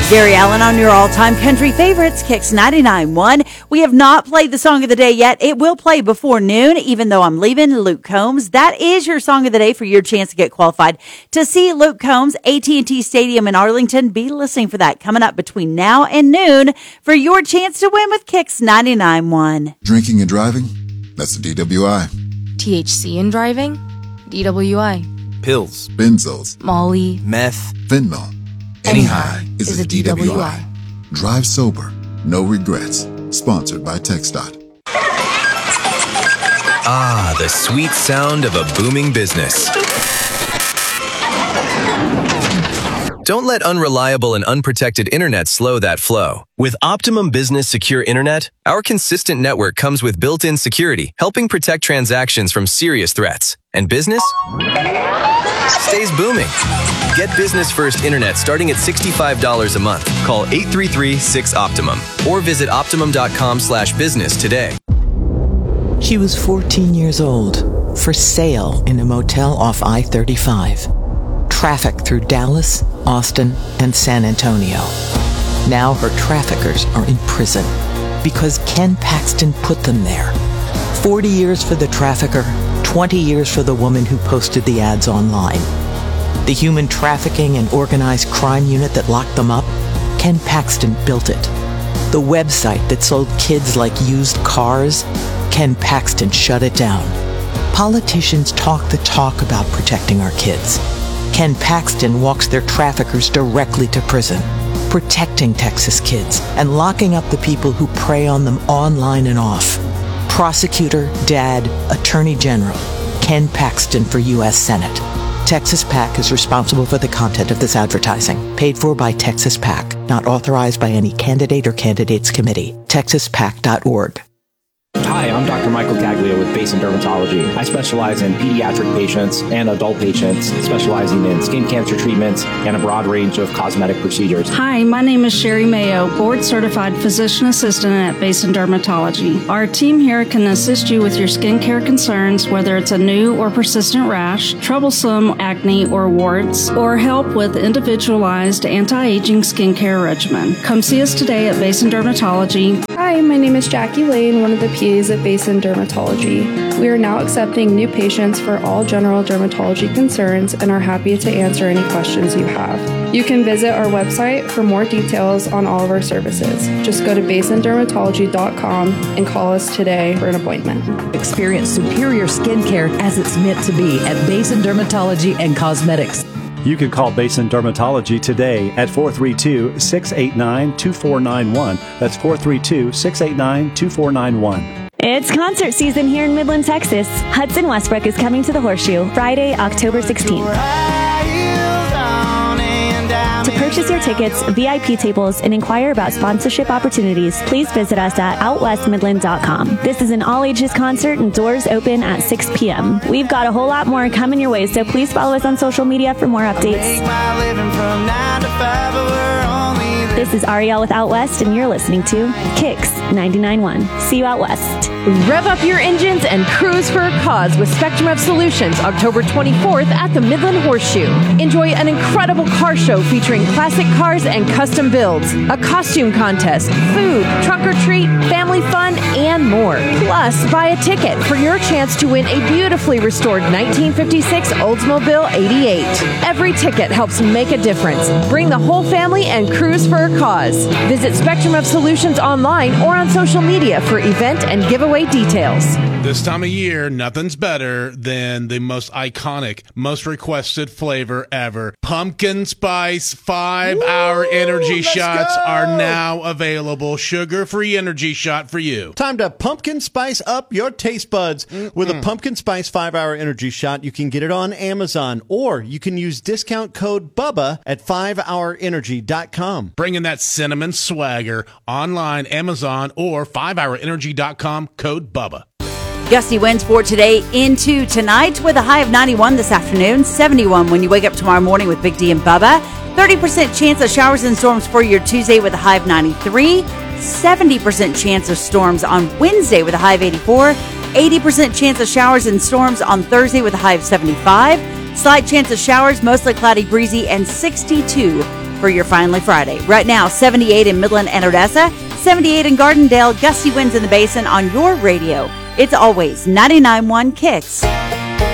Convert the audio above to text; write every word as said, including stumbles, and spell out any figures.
Gary Allen on your all-time country favorites, Kicks ninety-nine point one. We have not played the song of the day yet. It will play before noon, even though I'm leaving. Luke Combs. That is your song of the day for your chance to get qualified to see Luke Combs, A T and T Stadium in Arlington. Be listening for that coming up between now and noon for your chance to win with Kicks ninety-nine point one. Drinking and driving? That's a D W I. T H C in driving? D W I. Pills. Benzos. Molly. Meth. Fentanyl. Any high is, is a D W I. D W I. Drive sober. No regrets. Sponsored by TxDOT. Ah, the sweet sound of a booming business. Don't let unreliable and unprotected internet slow that flow. With Optimum Business Secure Internet, our consistent network comes with built-in security, helping protect transactions from serious threats. And business stays booming. Get business-first internet starting at sixty-five dollars a month. Call eight three three, six, Optimum or visit optimum.com slash business today. She was fourteen years old, for sale in a motel off I thirty-five. Traffic through Dallas, Austin, and San Antonio. Now her traffickers are in prison because Ken Paxton put them there. forty years for the trafficker, twenty years for the woman who posted the ads online. The human trafficking and organized crime unit that locked them up, Ken Paxton built it. The website that sold kids like used cars, Ken Paxton shut it down. Politicians talk the talk about protecting our kids. Ken Paxton walks their traffickers directly to prison, protecting Texas kids and locking up the people who prey on them online and off. Prosecutor, Dad, Attorney General, Ken Paxton for U S Senate. Texas PAC is responsible for the content of this advertising. Paid for by Texas PAC. Not authorized by any candidate or candidates committee. texas pac dot org. Hi, I'm Doctor Michael Caglia with Basin Dermatology. I specialize in pediatric patients and adult patients, specializing in skin cancer treatments and a broad range of cosmetic procedures. Hi, my name is Sherry Mayo, board-certified physician assistant at Basin Dermatology. Our team here can assist you with your skincare concerns, whether it's a new or persistent rash, troublesome acne or warts, or help with individualized anti-aging skincare regimen. Come see us today at Basin Dermatology. Hi, my name is Jackie Lane, one of the P As at Basin Dermatology. We are now accepting new patients for all general dermatology concerns and are happy to answer any questions you have. You can visit our website for more details on all of our services. Just go to basin dermatology dot com and call us today for an appointment. Experience superior skincare as it's meant to be at Basin Dermatology and Cosmetics. You can call Basin Dermatology today at four three two, six eight nine, two four nine one. That's four three two, six eight nine, two four nine one. It's concert season here in Midland, Texas. Hudson Westbrook is coming to the Horseshoe Friday, October sixteenth. To purchase your tickets, V I P tables, and inquire about sponsorship opportunities, please visit us at out west midland dot com. This is an all-ages concert and doors open at six p.m. We've got a whole lot more coming your way, so please follow us on social media for more updates. This is Ariel with Out West, and you're listening to Kicks ninety-nine point one. See you out west. Rev up your engines and cruise for a cause with Spectrum of Solutions, October twenty-fourth at the Midland Horseshoe. Enjoy an incredible car show featuring classic cars and custom builds, a costume contest, food, trunk or treat, family fun, and more. Plus, buy a ticket for your chance to win a beautifully restored nineteen fifty-six Oldsmobile eighty-eight. Every ticket helps make a difference. Bring the whole family and cruise for a cause. Visit Spectrum of Solutions online or on social media for event and giveaway details. This time of year, nothing's better than the most iconic, most requested flavor ever. Pumpkin Spice five-hour energy shots go. Are now available. Sugar-free energy shot for you. Time to pumpkin spice up your taste buds. Mm-mm. With a Pumpkin Spice five-hour energy shot, you can get it on Amazon, or you can use discount code BUBBA at five hour energy dot com. Bringing that cinnamon swagger online, Amazon, or five hour energy dot com, code BUBBA. Gusty winds for today into tonight with a high of ninety-one this afternoon, seventy-one when you wake up tomorrow morning with Big D and Bubba. thirty percent chance of showers and storms for your Tuesday with a high of ninety-three. seventy percent chance of storms on Wednesday with a high of eighty-four. eighty percent chance of showers and storms on Thursday with a high of seventy-five. Slight chance of showers, mostly cloudy, breezy, and sixty-two for your Finally Friday. Right now, seventy-eight in Midland and Odessa, seventy-eight in Gardendale, gusty winds in the basin on your radio. It's always ninety-nine point one Kicks.